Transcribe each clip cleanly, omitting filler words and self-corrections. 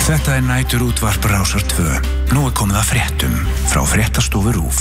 Þetta nætur útvarp Rásar 2. Nú komið að fréttum frá fréttastofu RÚV.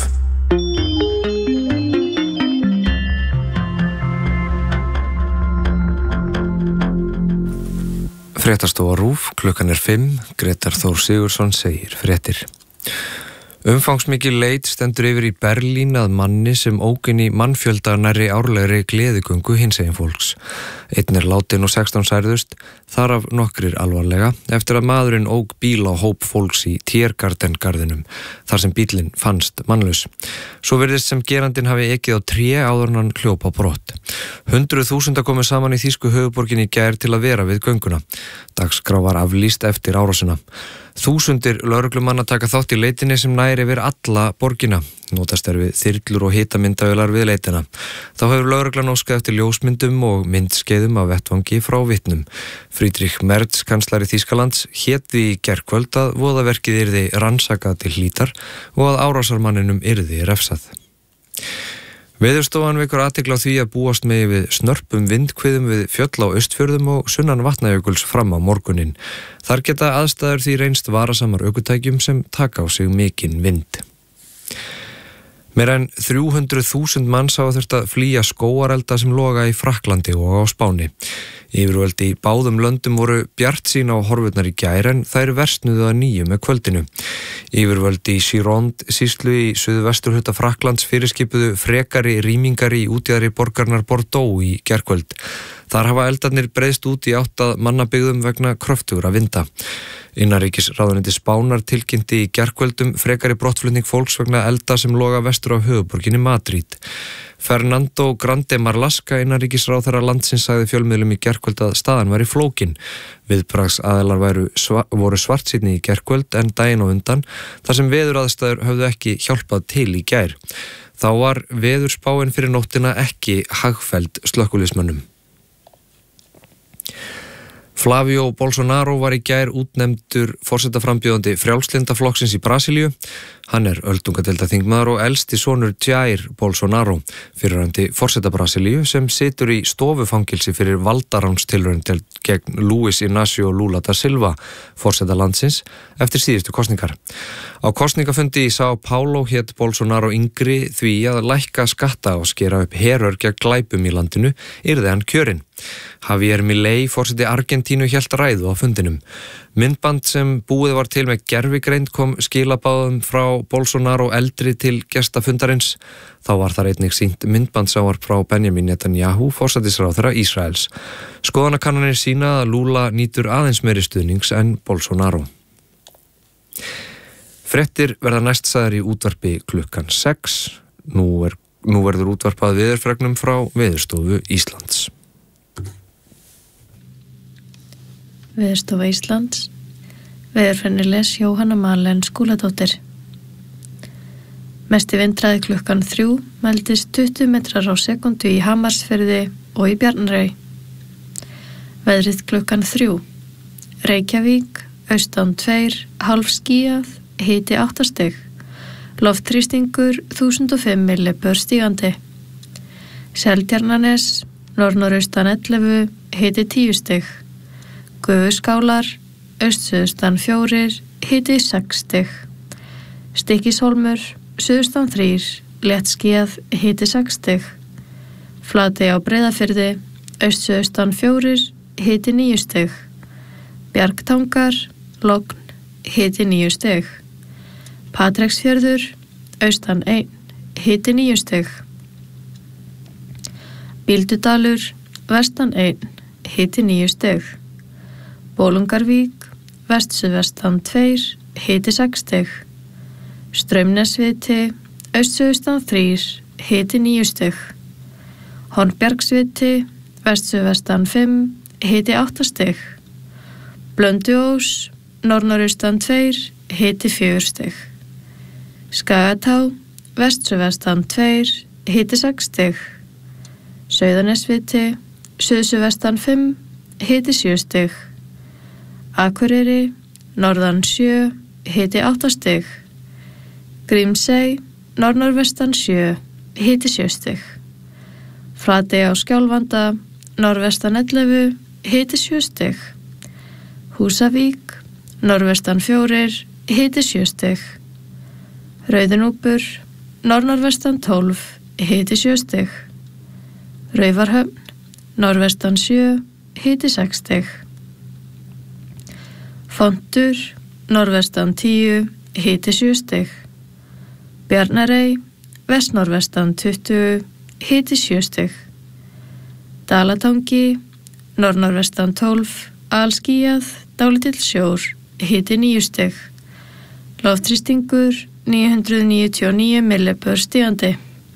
Fréttastofa RÚV, klukkan 5, Grétar Þór Sigurðsson segir fréttir. Umfangsmikil leit stendur yfir í Berlín að manni sem ók inn í mannfjölda nærri árlegri gleðigöngu hinsegin fólks. Einn látinn og 16 særðust, þar af nokkrir alvarlega, eftir að maðurinn ók bíl á hóp fólks í Tiergartengarðinum, þar sem bílinn fannst mannlaus. Svo virðist sem gerandinn hafi ekið á tré áður en hann hljóp á brott. 100.000 komu saman í þýsku höfuðborginni í gær til að vera við gönguna. Dagskrá var aflýst eftir árásina. Þúsundir lögreglumanna taka þátt í leitinni sem nær yfir alla borgina. Notast við þyrlur og hitamyndavélar við leitina. Þá hefur lögreglan óskað eftir ljósmyndum og myndskeiðum af vettvangi frá vitnum. Friedrich Merz, kanslari Þýskalands, hét því í gærkvöld að voðaverkið yrði rannsakað til hlítar og að árásarmanninum yrði refsað. Veðurstofan vekur athygli á því að búast megi við snörpum vindhviðum við fjöll á Austfjörðum og sunnan Vatnajökuls fram á morguninn. Þar geta aðstæður því reynst varasamar ökutækjum sem taka á sig mikinn vind. Meira en 300.000 manns hafa þurft að flýja skógarelda sem loga í Frakklandi og á Spáni. Yfirvöld í báðum löndum voru bjartsýn á horfurnar í gær en þær versnuðu að nýju með kvöldinu. Yfirvöld í Gironde sýslu í suðvesturhluta Frakklands fyrirskipuðu frekari rýmingar í útjaðri borgarnar Bordeaux í gærkvöld. Þar hafa eldarnir breiðst út í átt að mannabyggðum vegna kröftugra vinda. Innanríkisráðuneyti Spánar tilkynnti í gærkvöldum frekari brottflutning fólks vegna elda sem loga vestur á höfuðborginni Madrid. Fernando Grande Marlaska, innanríkisráðherra landsins, sagði fjölmiðlum í gærkvöld að staðan væri flókin. Viðbragðsaðilar voru svartsýnni í gærkvöld en daginn á undan, þar sem veðuraðstæður höfðu ekki hjálpað til í gær. Þá var veðurspáin fyrir nóttina ekki hagfelld slökkviliðsmönnum. Flávio Bolsonaro var í gær útnefndur forsetaframbjóðandi Frjálslyndaflokksins í Brasilíu. Hann öldungadeildarþingmaður og elsti sonur Jair Bolsonaro, fyrrverandi forseta Brasilíu, sem situr í stofufangilsi fyrir valdaránstilraun gegn Luis Inácio Lula da Silva, forseta landsins, eftir síðustu kosningar. Á kosningafundi í São Paulo hét Bolsonaro yngri því að lækka skatta og skera upp herör gegn glæpum í landinu, yrði hann kjörinn. Javier Milei, forseti Argentínu, hélt ræðu á fundinum. Myndband sem búið var til með gervigreind kom skilabáðum frá Bolsonaro eldri til gestafundarins. Þá var þar einnig sýnt myndbandsávarp frá Benjamin Netanyahu, forsætisráðherra Ísraels. Skoðanakannanir sýna að Lula nýtur aðeins meiri stuðnings en Bolsonaro. Fréttir verða næst sagðar í útvarpi klukkan 6. Nú verður útvarpað veðurfregnum frá Veðurstofu Íslands. Veðurstofa Íslands. Veðurfræðingur les Jóhanna Malen Skúladóttir. Mesti vindhraði klukkan 3 mældist 20 metrar á sekundu í Hamarsfirði og í Bjarnarey. Veðrið klukkan 3. Reykjavík, austan 2, hálf skýjað, hiti 8 stig. Loftþrýstingur 1005 millibör stígandi. Seltjarnarnes, norðnorðaustan 11, hiti 10 stig. Gufuskálar, austsuðustan 4, hiti 6 stig. Stykkishólmur, suðustan 3, léttskýjað, hiti 6 stig. Flatey á Breiðafirði, austsuðustan 4, hiti 9 stig. Bjargtangar, logn, hiti 9 stig. Patreksfjörður, austan 1, hiti 9 stig. Bíldudalur, vestan 1, hiti 9 stig. Bolungarvík, vestsuðvestan 2, hiti 6 stig. Straumnesviti, austsuðustan 3, hiti 9 stig. Hornbjargsviti, vestsuðvestan 5, hiti 8 stig. Blönduós, norðnorðaustan 2, hiti 4 stig. Skagatá, vestsuðvestan 2, hiti 6 stig. Sauðanesviti, suðsuðvestan 5, hiti 7 stig. Akureyri, norðan 7, hiti 8 stig. Grímsey, norðnorðvestan 7, hiti 7 stig. Flatey á Skjálfanda, norðvestan 11, hiti 7 stig. Húsavík, norðvestan 4, hiti 7 stig. Rauðinúpur, norðnorðvestan 12, hiti 7 stig. Raufarhöfn, norðvestan 7, hiti 6 stig. Fontur, norðvestan 10, hiti 7 stig. Bjarnarey, vestnorðvestan 20, hiti 7 stig. Dalatangi, norðnorðvestan 12, alskýjað, dálítill sjór, hiti 9 stig. Loftþrýstingur 999 millibör stígandi.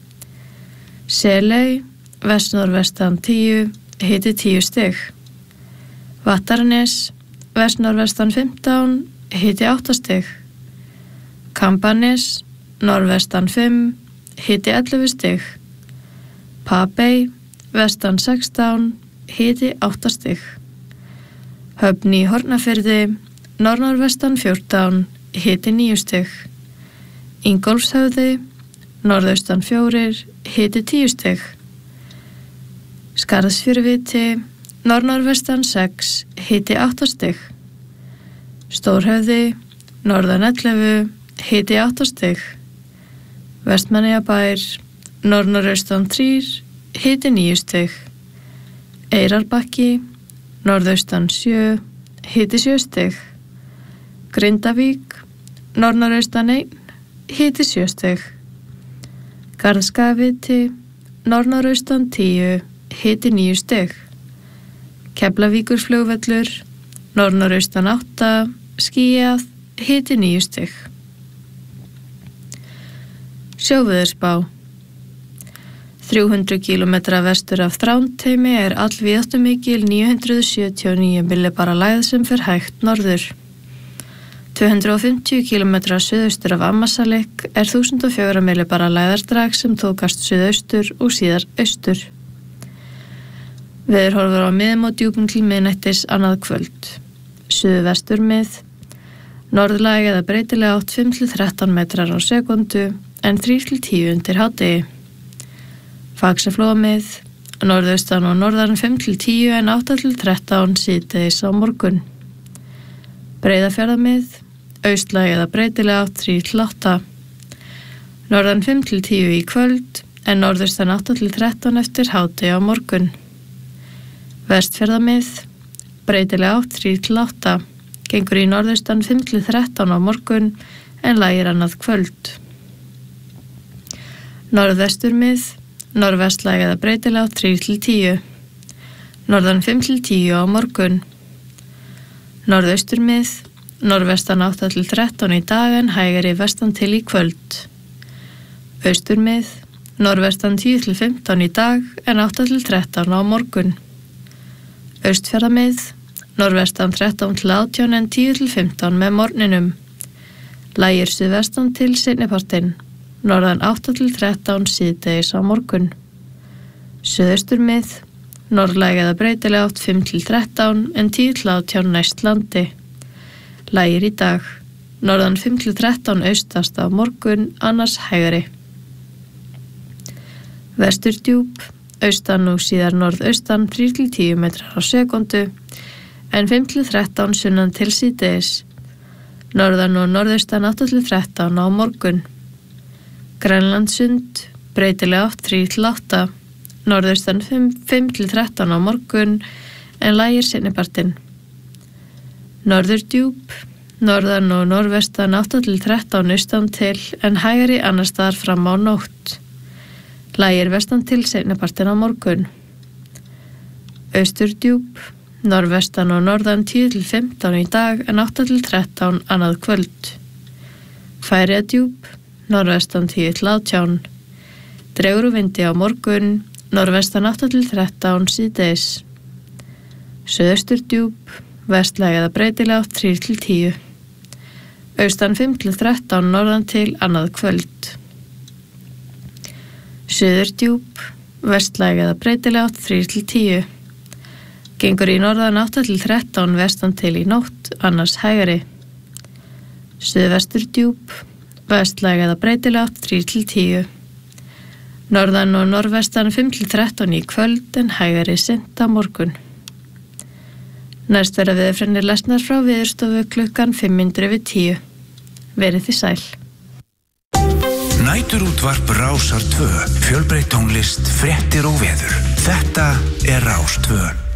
Seley, vestnorðvestan 10, hiti 10 stig. Vattarnes, vestnorðvestan 15, hiti 8 stig. Kambanes, norðvestan 5, hiti 11 stig. Papey, vestan 16, hiti 8 stig. Höfn í Hornafirði, norðnorðvestan 14, hiti 9 stig. Ingólfshöfði, norðaustan 4, hiti 10 stig. Skarðsfjöruviti, norðnorðvestan 6, hiti 8 stig. Stórhöfði, norðan 11, hiti 8 stig. Vestmannaeyjabær, norðnorðaustan 3, hiti 9 stig. Eyrarbakki, norðaustan 7, hiti 7 stig. Grindavík, norðnorðaustan 1, hiti 7 stig. Garðskagaviti, norðnorðaustan 10, hiti 9 stig. Keflavíkurflugvöllur, norðnorðaustan 8, skýjað, hiti 9 stig. Sjóveðurspá. 300 km vestur af Þrándheimi er allvíðáttumikil 979 millibara lægð sem fer hægt norður. 250 km suðaustur af Ammassalik er 1004 millibara lægðardrag sem tókast suðaustur og síðar austur. Veðurhorfur á miðum og djúpum til miðnættis annað kvöld. Suðvestur mið, norðlæg eða breytilega átt 5-13 metrar á sekundu en 3-10 undir hádegi. Faxaflóamið, norðaustan og norðan 5-10 en 8-13 síðdegis á morgun. Breiðafjarðamið, austlæg eða breytilega átt 3-8. Norðan 5-10 í kvöld en norðaustan 8-13 eftir hádegi á morgun. Vestfjarðamið, breytilega átt 3-8. Gengur í norðaustan 5-13 á morgun en lægir annað kvöld. Norðvesturmið, norðvestlæg eða breytilega átt 3-10. Norðan 5-10 á morgun. Norðausturmið, norðvestan 8-13 í dag en hægari vestan til í kvöld. Austurmið, norðvestan 10-15 í dag en 8-13 á morgun. Austfjarðamið, norðvestan 13-18 en 10-15 með morgninum. Lægir suðvestan til seinnipartinn, norðan 8-13 síðdegis á morgun. Suðausturmið, norðlæg eða breytilega átt 5-13 en 10-18 næst landi. Lægir í dag, norðan 5-13 austast á morgun, annars hægari. Vesturdjúp, austan og síðar norðaustan 3-10 metrar á sekundu en 5-13 sunnan til síðdegis. Norðan og norðaustan 8-13 á morgun. Grænlandssund, breytilega átt 3-8, norðaustan 5-13 á morgun en lægir seinnipartinn. Norðurdjúp, norðan og norðvestan 8-13 austan til en hægari annar staðar fram á nótt. Lægir vestan til seinnipartinn á morgun. Austurdjúp, norðvestan og norðan 10-15 í dag en 8-13 annað kvöld. Færeyjadjúp, norðvestan 10-18. Dregur úr vindi á morgun, norðvestan 8-13 síðdegis. Suðausturdjúp, vestlæg eða breytilega átt 3-10. Austan 5-13 norðan til annað kvöld. Suðurdjúp, vestlæg eða breytilega átt 3-10. Gengur í norðan 8-13 vestan til í nótt, annars hægari. Suðvesturdjúp, vestlæg eða breytilega átt 3-10. Norðan og norðvestan 5-13 í kvöld en hægari seint á morgun. Næst verða veðurfregnir lesnar frá Veðurstofu klukkan 5:10. Verið þið sæl. Næturútvarp Rásar 2. Fjölbreytt tónlist, fréttir og veður. Þetta er Rás 2.